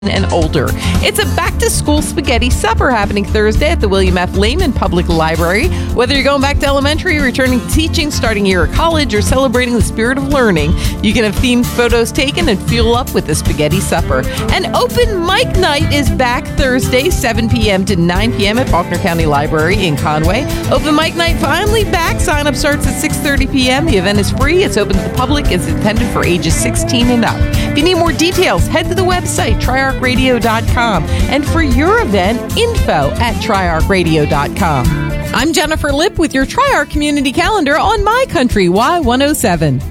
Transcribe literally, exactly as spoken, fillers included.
and older. It's a back-to-school spaghetti supper happening Thursday at the William F. Lehman Public Library. Whether you're going back to elementary, returning to teaching, starting a year at college, or celebrating the spirit of learning, you can have themed photos taken and fuel up with the spaghetti supper. And open mic night is back Thursday, seven p.m. to nine p.m. at Faulkner County Library in Conway. Open mic night finally back. Sign-up starts at six thirty p.m. The event is free. It's open to the public. It's intended for ages sixteen and up. If you need more details, head to the website, tri arc radio dot com. And for your event, info at tri arc radio dot com. I'm Jennifer Lipp with your Tri-Arc Community Calendar on My Country Y one oh seven.